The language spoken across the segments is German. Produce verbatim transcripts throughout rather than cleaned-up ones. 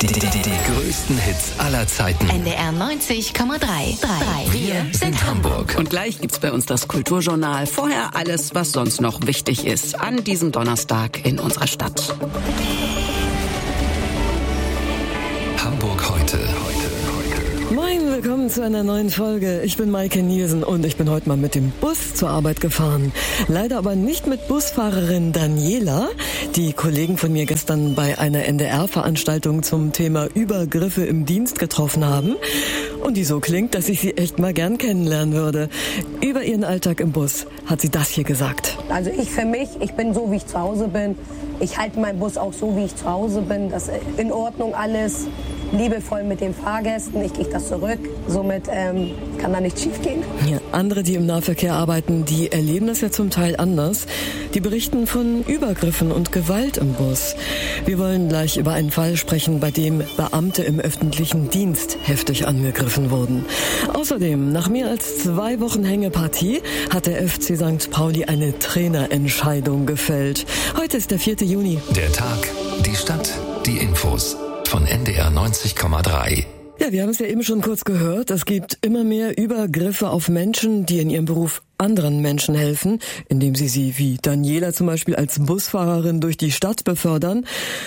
Die, die, die, die größten Hits aller Zeiten. N D R neunzig Komma drei. Wir sind Hamburg. Und gleich gibt's bei uns das Kulturjournal. Vorher alles, was sonst noch wichtig ist an diesem Donnerstag in unserer Stadt. Hamburg heute. Moin, willkommen zu einer neuen Folge. Ich bin Maike Nielsen und ich bin heute mal mit dem Bus zur Arbeit gefahren. Leider aber nicht mit Busfahrerin Daniela, die Kollegen von mir gestern bei einer N D R-Veranstaltung zum Thema Übergriffe im Dienst getroffen haben. Und die so klingt, dass ich sie echt mal gern kennenlernen würde. Über ihren Alltag im Bus hat sie das hier gesagt. Also ich für mich, ich bin so, wie ich zu Hause bin. Ich halte meinen Bus auch so, wie ich zu Hause bin. Das ist in Ordnung alles. Liebevoll mit den Fahrgästen. Ich kriege das zurück. Somit ähm, kann da nichts schief gehen. Ja, andere, die im Nahverkehr arbeiten, die erleben das ja zum Teil anders. Die berichten von Übergriffen und Gewalt im Bus. Wir wollen gleich über einen Fall sprechen, bei dem Beamte im öffentlichen Dienst heftig angegriffen wurden. Außerdem, nach mehr als zwei Wochen Hängepartie hat der F C Sankt Pauli eine Trainerentscheidung gefällt. Heute ist der vierte Juni. Der Tag, die Stadt, die Infos. Von N D R neunzig Komma drei. Ja, wir haben es ja eben schon kurz gehört. Es gibt immer mehr Übergriffe auf Menschen, die in ihrem Beruf anderen Menschen helfen, indem sie sie wie Daniela zum Beispiel als Busfahrerin durch die Stadt befördern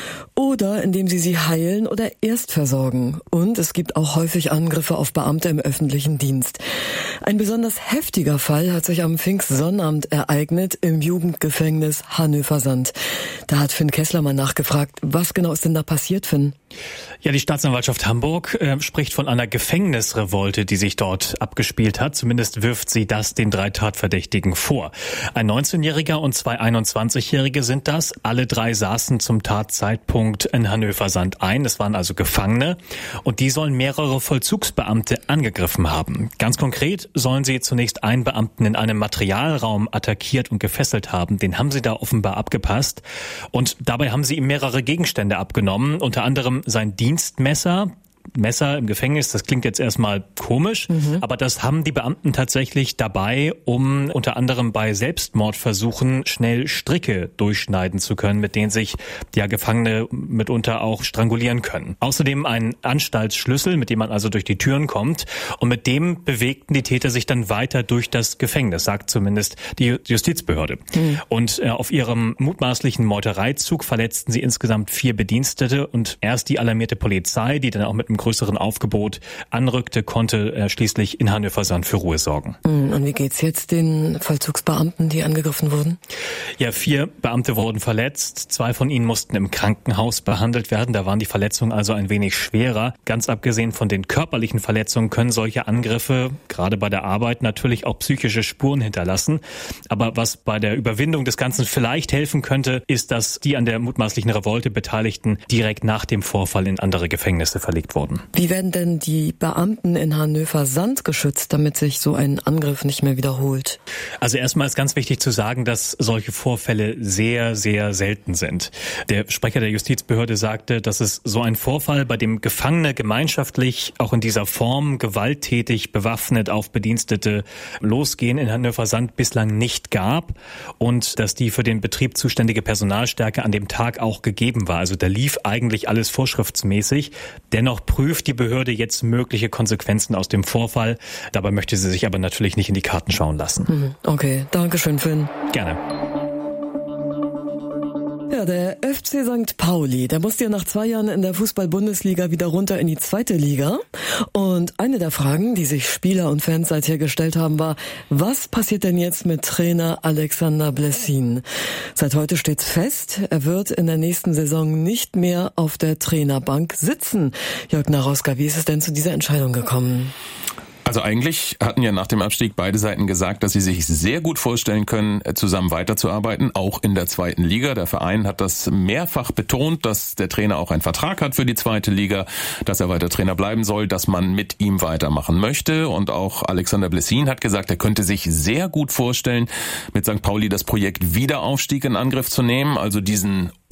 oder indem sie sie heilen oder erst versorgen. Und es gibt auch häufig Angriffe auf Beamte im öffentlichen Dienst. Ein besonders heftiger Fall hat sich am Pfingstsonnabend ereignet im Jugendgefängnis Hanöversand. Da hat Finn Kessler mal nachgefragt, was genau ist denn da passiert, Finn? Ja, die Staatsanwaltschaft Hamburg äh, spricht von einer Gefängnisrevolte, die sich dort abgespielt hat. Zumindest wirft sie das den drei Tatverdächtigen vor. Ein neunzehnjähriger und zwei einundzwanzigjährige sind das. Alle drei saßen zum Tatzeitpunkt in Hanöversand ein. Es waren also Gefangene. Und die sollen mehrere Vollzugsbeamte angegriffen haben. Ganz konkret sollen sie zunächst einen Beamten in einem Materialraum attackiert und gefesselt haben. Den haben sie da offenbar abgepasst. Und dabei haben sie ihm mehrere Gegenstände abgenommen. Unter anderem sein Dienstmesser. Messer im Gefängnis, das klingt jetzt erstmal komisch, mhm. aber das haben die Beamten tatsächlich dabei, um unter anderem bei Selbstmordversuchen schnell Stricke durchschneiden zu können, mit denen sich ja Gefangene mitunter auch strangulieren können. Außerdem ein Anstaltsschlüssel, mit dem man also durch die Türen kommt, und mit dem bewegten die Täter sich dann weiter durch das Gefängnis, sagt zumindest die Justizbehörde. Mhm. Und äh, auf ihrem mutmaßlichen Meutereizug verletzten sie insgesamt vier Bedienstete und erst die alarmierte Polizei, die dann auch mit einem größeren Aufgebot anrückte, konnte er schließlich in Hanöversand für Ruhe sorgen. Und wie geht's jetzt den Vollzugsbeamten, die angegriffen wurden? Ja, vier Beamte wurden verletzt. Zwei von ihnen mussten im Krankenhaus behandelt werden. Da waren die Verletzungen also ein wenig schwerer. Ganz abgesehen von den körperlichen Verletzungen können solche Angriffe, gerade bei der Arbeit, natürlich auch psychische Spuren hinterlassen. Aber was bei der Überwindung des Ganzen vielleicht helfen könnte, ist, dass die an der mutmaßlichen Revolte Beteiligten direkt nach dem Vorfall in andere Gefängnisse verlegt wurden. Wie werden denn die Beamten in Hanöversand geschützt, damit sich so ein Angriff nicht mehr wiederholt? Also erstmal ist ganz wichtig zu sagen, dass solche Vorfälle sehr, sehr selten sind. Der Sprecher der Justizbehörde sagte, dass es so einen Vorfall, bei dem Gefangene gemeinschaftlich auch in dieser Form gewalttätig bewaffnet auf Bedienstete losgehen, in Hanöversand bislang nicht gab und dass die für den Betrieb zuständige Personalstärke an dem Tag auch gegeben war. Also da lief eigentlich alles vorschriftsmäßig. Dennoch prüft die Behörde jetzt mögliche Konsequenzen aus dem Vorfall. Dabei möchte sie sich aber natürlich nicht in die Karten schauen lassen. Okay, danke schön, Finn. Gerne. Ja, der F C Sankt Pauli, der musste ja nach zwei Jahren in der Fußball-Bundesliga wieder runter in die zweite Liga. Und eine der Fragen, die sich Spieler und Fans seither gestellt haben, war, was passiert denn jetzt mit Trainer Alexander Blessin? Seit heute steht's fest, er wird in der nächsten Saison nicht mehr auf der Trainerbank sitzen. Jörg Naroska, wie ist es denn zu dieser Entscheidung gekommen? Also eigentlich hatten ja nach dem Abstieg beide Seiten gesagt, dass sie sich sehr gut vorstellen können, zusammen weiterzuarbeiten, auch in der zweiten Liga. Der Verein hat das mehrfach betont, dass der Trainer auch einen Vertrag hat für die zweite Liga, dass er weiter Trainer bleiben soll, dass man mit ihm weitermachen möchte. Und auch Alexander Blessin hat gesagt, er könnte sich sehr gut vorstellen, mit Sankt Pauli das Projekt Wiederaufstieg in Angriff zu nehmen, also diesen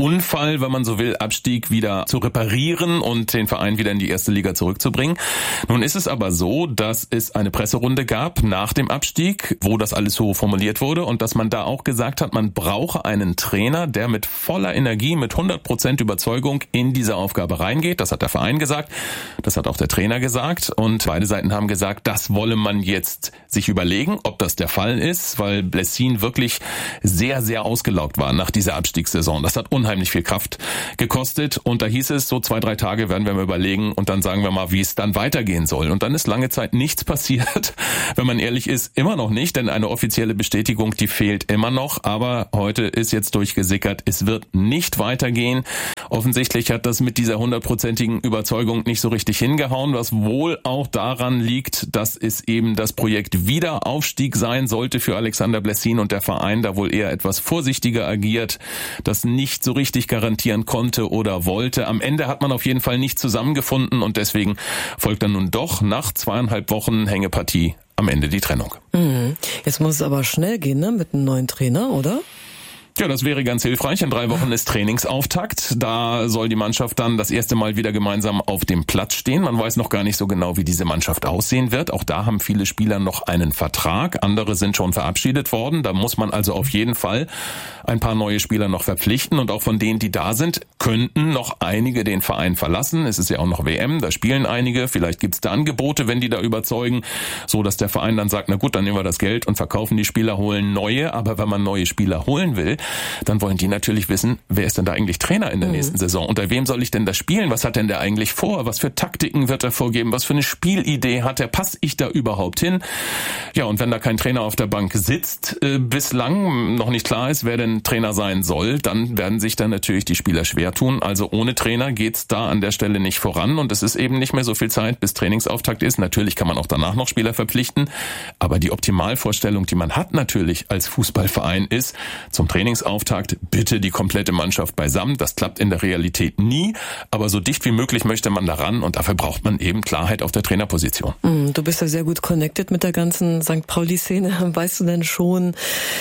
Unfall, wenn man so will, Abstieg wieder zu reparieren und den Verein wieder in die erste Liga zurückzubringen. Nun ist es aber so, dass es eine Presserunde gab nach dem Abstieg, wo das alles so formuliert wurde und dass man da auch gesagt hat, man brauche einen Trainer, der mit voller Energie, mit hundert Prozent Überzeugung in diese Aufgabe reingeht. Das hat der Verein gesagt, das hat auch der Trainer gesagt und beide Seiten haben gesagt, das wolle man jetzt sich überlegen, ob das der Fall ist, weil Blessin wirklich sehr, sehr ausgelaugt war nach dieser Abstiegssaison. Das hat unheimlich viel Kraft gekostet und da hieß es, so zwei, drei Tage werden wir mal überlegen und dann sagen wir mal, wie es dann weitergehen soll. Und dann ist lange Zeit nichts passiert, wenn man ehrlich ist, immer noch nicht, denn eine offizielle Bestätigung, die fehlt immer noch, aber heute ist jetzt durchgesickert, es wird nicht weitergehen. Offensichtlich hat das mit dieser hundertprozentigen Überzeugung nicht so richtig hingehauen, was wohl auch daran liegt, dass es eben das Projekt Wiederaufstieg sein sollte für Alexander Blessin und der Verein da wohl eher etwas vorsichtiger agiert, das nicht so richtig garantieren konnte oder wollte. Am Ende hat man auf jeden Fall nicht zusammengefunden und deswegen folgt dann nun doch nach zweieinhalb Wochen Hängepartie am Ende die Trennung. Mhm. Jetzt muss es aber schnell gehen, ne, mit einem neuen Trainer, oder? Ja, das wäre ganz hilfreich. In drei Wochen ist Trainingsauftakt. Da soll die Mannschaft dann das erste Mal wieder gemeinsam auf dem Platz stehen. Man weiß noch gar nicht so genau, wie diese Mannschaft aussehen wird. Auch da haben viele Spieler noch einen Vertrag. Andere sind schon verabschiedet worden. Da muss man also auf jeden Fall ein paar neue Spieler noch verpflichten. Und auch von denen, die da sind, könnten noch einige den Verein verlassen. Es ist ja auch noch W M, da spielen einige. Vielleicht gibt's da Angebote, wenn die da überzeugen, so dass der Verein dann sagt, na gut, dann nehmen wir das Geld und verkaufen die Spieler, holen neue. Aber wenn man neue Spieler holen will, dann wollen die natürlich wissen, wer ist denn da eigentlich Trainer in der mhm. nächsten Saison? Unter wem soll ich denn das spielen? Was hat denn der eigentlich vor? Was für Taktiken wird er vorgeben? Was für eine Spielidee hat er? Passe ich da überhaupt hin? Ja, und wenn da kein Trainer auf der Bank sitzt, äh, bislang noch nicht klar ist, wer denn Trainer sein soll, dann werden sich dann natürlich die Spieler schwer tun. Also ohne Trainer geht's da an der Stelle nicht voran und es ist eben nicht mehr so viel Zeit, bis Trainingsauftakt ist. Natürlich kann man auch danach noch Spieler verpflichten, aber die Optimalvorstellung, die man hat natürlich als Fußballverein ist, zum Trainingsauftakt bitte die komplette Mannschaft beisammen. Das klappt in der Realität nie, aber so dicht wie möglich möchte man daran und dafür braucht man eben Klarheit auf der Trainerposition. Du bist ja sehr gut connected mit der ganzen Sankt Pauli-Szene. Weißt du denn schon,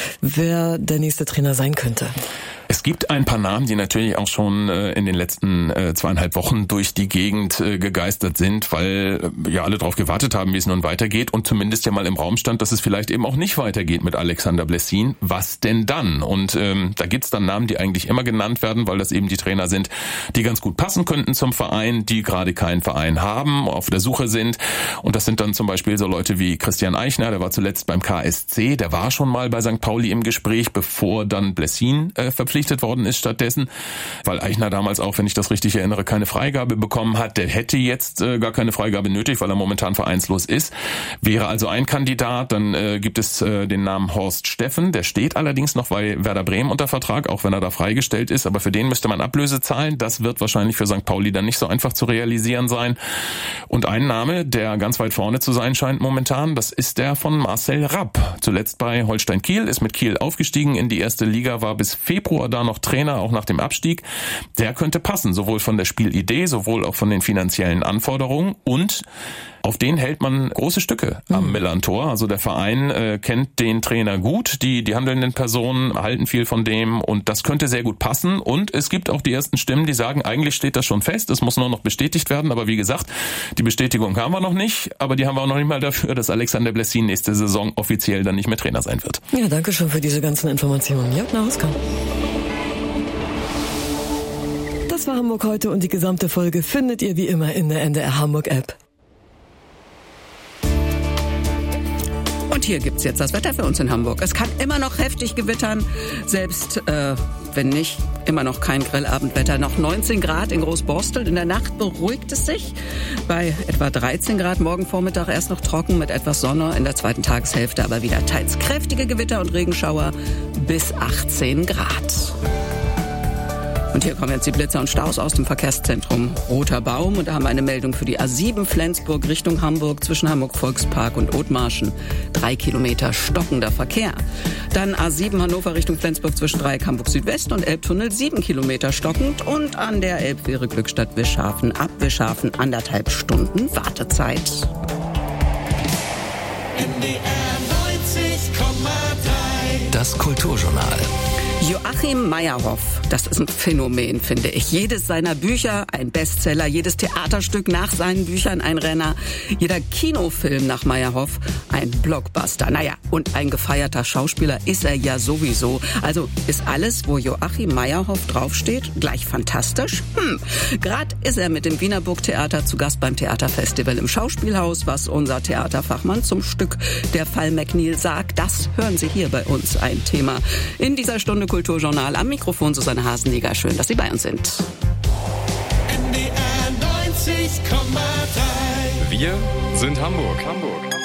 wer der nächste Trainer sein könnte? Es gibt ein paar Namen, die natürlich auch schon äh, in den letzten äh, zweieinhalb Wochen durch die Gegend äh, gegeistert sind, weil äh, ja alle darauf gewartet haben, wie es nun weitergeht und zumindest ja mal im Raum stand, dass es vielleicht eben auch nicht weitergeht mit Alexander Blessin. Was denn dann? Und ähm, da gibt's dann Namen, die eigentlich immer genannt werden, weil das eben die Trainer sind, die ganz gut passen könnten zum Verein, die gerade keinen Verein haben, auf der Suche sind. Und das sind dann zum Beispiel so Leute wie Christian Eichner, der war zuletzt beim K S C, der war schon mal bei Sankt Pauli im Gespräch, bevor dann Blessin äh, verpflichtet worden ist stattdessen, weil Eichner damals auch, wenn ich das richtig erinnere, keine Freigabe bekommen hat. Der hätte jetzt äh, gar keine Freigabe nötig, weil er momentan vereinslos ist. Wäre also ein Kandidat. Dann äh, gibt es äh, den Namen Horst Steffen. Der steht allerdings noch bei Werder Bremen unter Vertrag, auch wenn er da freigestellt ist. Aber für den müsste man Ablöse zahlen. Das wird wahrscheinlich für Sankt Pauli dann nicht so einfach zu realisieren sein. Und ein Name, der ganz weit vorne zu sein scheint momentan, das ist der von Marcel Rapp. Zuletzt bei Holstein Kiel, ist mit Kiel aufgestiegen in die erste Liga, war bis Februar da noch Trainer, auch nach dem Abstieg. Der könnte passen, sowohl von der Spielidee, sowohl auch von den finanziellen Anforderungen und auf den hält man große Stücke am mhm. Millantor. Also der Verein äh, kennt den Trainer gut, die die handelnden Personen halten viel von dem und das könnte sehr gut passen. Und es gibt auch die ersten Stimmen, die sagen, eigentlich steht das schon fest, es muss nur noch bestätigt werden. Aber wie gesagt, die Bestätigung haben wir noch nicht, aber die haben wir auch noch nicht mal dafür, dass Alexander Blessin nächste Saison offiziell dann nicht mehr Trainer sein wird. Ja, danke schön für diese ganzen Informationen. Jörg Nahuska. Das war Hamburg heute und die gesamte Folge findet ihr wie immer in der N D R Hamburg App. Und hier gibt's jetzt das Wetter für uns in Hamburg. Es kann immer noch heftig gewittern, selbst äh, wenn nicht, immer noch kein Grillabendwetter. Noch neunzehn Grad in Großborstel. In der Nacht beruhigt es sich bei etwa dreizehn Grad. Morgen Vormittag erst noch trocken mit etwas Sonne. In der zweiten Tageshälfte aber wieder teils kräftige Gewitter und Regenschauer bis achtzehn Grad. Und hier kommen jetzt die Blitzer und Staus aus dem Verkehrszentrum Roter Baum. Und da haben wir eine Meldung für die A sieben Flensburg Richtung Hamburg zwischen Hamburg Volkspark und Othmarschen. Drei Kilometer stockender Verkehr. Dann A sieben Hannover Richtung Flensburg zwischen Dreieck Hamburg Südwest und Elbtunnel sieben Kilometer stockend. Und an der Elbfähre Glückstadt Wischhafen ab Wischhafen anderthalb Stunden Wartezeit. Das Kulturjournal. Joachim Meyerhoff, das ist ein Phänomen, finde ich. Jedes seiner Bücher ein Bestseller, jedes Theaterstück nach seinen Büchern ein Renner, jeder Kinofilm nach Meyerhoff ein Blockbuster. Naja, und ein gefeierter Schauspieler ist er ja sowieso. Also ist alles, wo Joachim Meyerhoff draufsteht, gleich fantastisch? Hm, gerade ist er mit dem Wiener Burgtheater zu Gast beim Theaterfestival im Schauspielhaus. Was unser Theaterfachmann zum Stück Der Fall McNeil sagt, das hören Sie hier bei uns, ein Thema in dieser Stunde Kulturjournal. Am Mikrofon Susanne Hasenliger. Schön, dass Sie bei uns sind. N D R neunzig Komma drei. Wir sind Hamburg. Hamburg.